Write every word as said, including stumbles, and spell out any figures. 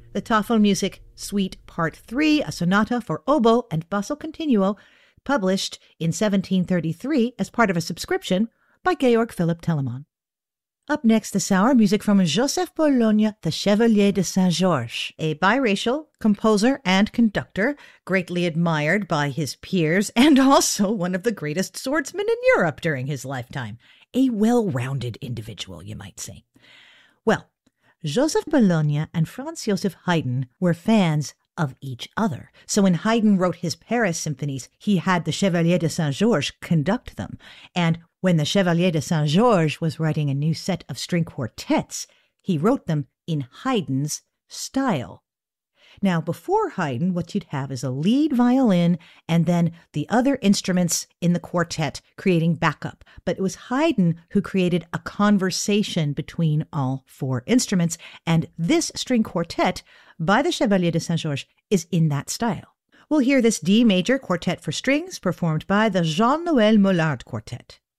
the Tafelmusik Suite Part three, a sonata for oboe and basso continuo, published in seventeen thirty-three as part of a subscription by Georg Philipp Telemann. Up next this hour, music from Joseph Bologna, the Chevalier de Saint-Georges, a biracial composer and conductor, greatly admired by his peers, and also one of the greatest swordsmen in Europe during his lifetime. A well-rounded individual, you might say. Well, Joseph Bologna and Franz Joseph Haydn were fans of each other. So when Haydn wrote his Paris symphonies, he had the Chevalier de Saint-Georges conduct them. And when the Chevalier de Saint-Georges was writing a new set of string quartets, he wrote them in Haydn's style. Now, before Haydn, what you'd have is a lead violin and then the other instruments in the quartet creating backup. But it was Haydn who created a conversation between all four instruments, and this string quartet by the Chevalier de Saint-Georges is in that style. We'll hear this D major quartet for strings performed by the Jean-Noël Mollard Quartet.